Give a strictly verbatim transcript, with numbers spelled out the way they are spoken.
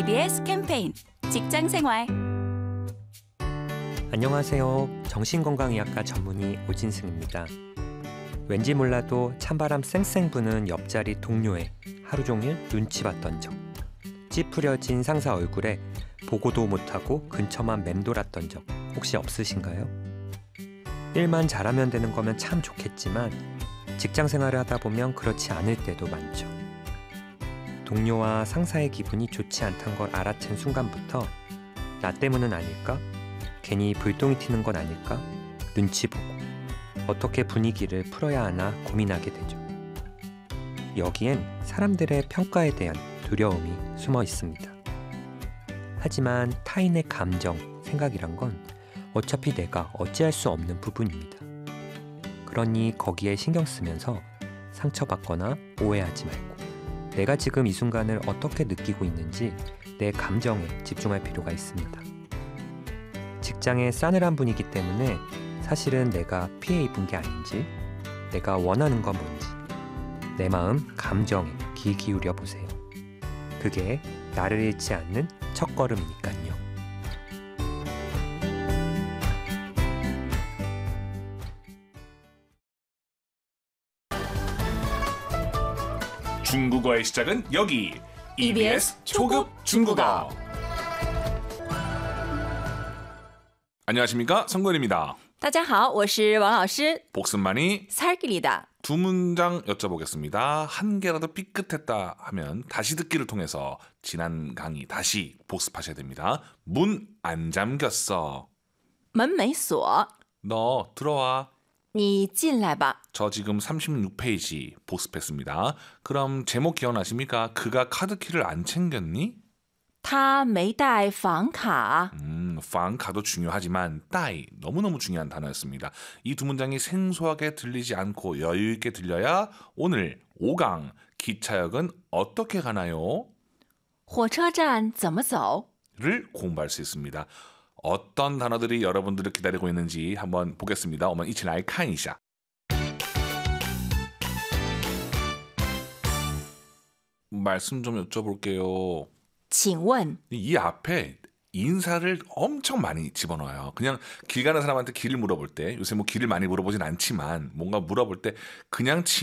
이비에스 캠페인 직장생활. 안녕하세요. 정신건강의학과 전문의 오진승입니다. 왠지 몰라도 찬바람 쌩쌩 부는 옆자리 동료의 하루 종일 눈치 봤던 적, 찌푸려진 상사 얼굴에 보고도 못하고 근처만 맴돌았던 적 혹시 없으신가요? 일만 잘하면 되는 거면 참 좋겠지만 직장 생활을 하다 보면 그렇지 않을 때도 많죠. 동료와 상사의 기분이 좋지 않다는 걸 알아챈 순간부터 나 때문은 아닐까? 괜히 불똥이 튀는 건 아닐까? 눈치 보고 어떻게 분위기를 풀어야 하나 고민하게 되죠. 여기엔 사람들의 평가에 대한 두려움이 숨어 있습니다. 하지만 타인의 감정, 생각이란 건 어차피 내가 어찌할 수 없는 부분입니다. 그러니 거기에 신경 쓰면서 상처받거나 오해하지 말고 내가 지금 이 순간을 어떻게 느끼고 있는지 내 감정에 집중할 필요가 있습니다. 직장의 싸늘한 분위기 때문에 사실은 내가 피해 입은 게 아닌지, 내가 원하는 건 뭔지, 내 마음, 감정에 귀 기울여 보세요. 그게 나를 잃지 않는 첫걸음이니까요. 중국어의 시작은 여기 이비에스 초급 중국어. 안녕하십니까, 성권입니다. 大家好，我是王老师。 복습만이 살길이다. 두 문장 여쭤보겠습니다. 한 개라도 삐끗했다 하면 다시 듣기를 통해서 지난 강의 다시 복습하셔야 됩니다. 문 안 잠겼어. 门没锁， 너 들어와. 你进来吧。 저 지금 삼십육 페이지 복습했습니다. 그럼 제목 기억나십니까? 그가 카드키를 안 챙겼니? 他没带房卡。 음, 방카도 중요하지만 따이 너무너무 중요한 단어였습니다. 이 두 문장이 생소하게 들리지 않고 여유 있게 들려야 오늘 오 강 기차역은 어떻게 가나요? 火车站怎么走？ 를 공부할 수 있습니다. 어떤 단어들이 여러분들을 기다리고 있는지 한번 보겠습니다. 我们一起来看一下. 말씀 좀 여쭤볼게요. 请问 이 앞에 인사를 엄청 많이 집어넣어요. 그냥 길 가는 사람한테 길을 물어볼 때, 요새 뭐 길을 많이 물어보진 않지만 뭔가 물어볼 때 그냥